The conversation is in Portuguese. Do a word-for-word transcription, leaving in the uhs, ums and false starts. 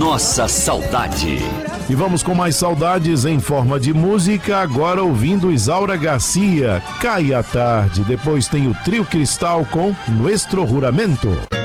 nossa saudade. E vamos com mais saudades em forma de música, agora ouvindo Isaura Garcia, Cai a Tarde. Depois tem o Trio Cristal com Nuestro Juramento.